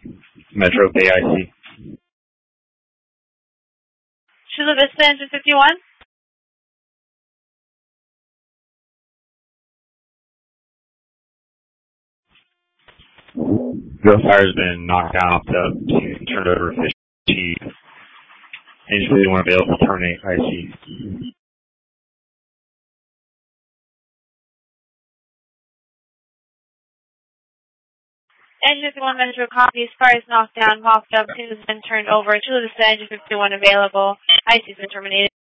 Metro Bay IC. Chula Vista, engine 51. The fire's been knocked down, turned over to Chief. Engine 51 available, terminate IC. Engine 51 Metro copies, fire is knocked down, popped up, has been turned over. Chula Vista, engine 51 available. IC has been terminated.